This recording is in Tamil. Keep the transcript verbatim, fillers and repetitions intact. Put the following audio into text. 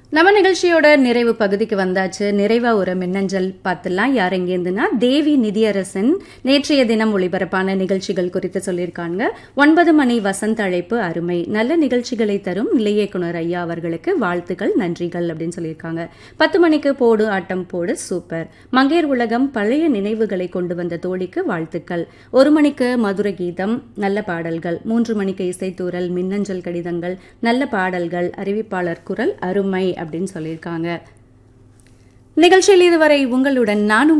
நம்ம நிகழ்ச்சியோட நிறைவு பகுதிக்கு வந்தாச்சு. நிறைவா ஒரு மின்னஞ்சல் பார்த்துலாம். யார் எங்கேருந்துன்னா தேவி நிதியரசன் நேற்றைய தினம் ஒளிபரப்பான நிகழ்ச்சிகள் குறித்து சொல்லியிருக்காங்க. ஒன்பது மணி வசந்த அழைப்பு அருமை, நல்ல நிகழ்ச்சிகளை தரும் நிலை இயக்குனர் ஐயா அவர்களுக்கு வாழ்த்துக்கள் நன்றிகள் அப்படின்னு சொல்லியிருக்காங்க. பத்து மணிக்கு போடு ஆட்டம் போடு சூப்பர், மங்கையர் உலகம் பழைய நினைவுகளை கொண்டு வந்த தோழிக்கு வாழ்த்துக்கள். ஒரு மணிக்கு மதுர கீதம் நல்ல பாடல்கள், மூன்று மணிக்கு இசைத்தூரல் மின்னஞ்சல் கடிதங்கள் நல்ல பாடல்கள், அறிவிப்பாளர் குரல் அருமை அப்படின்னு சொல்லியிருக்காங்க. நிகழ்ச்சியில் இதுவரை உங்களுடன் நான்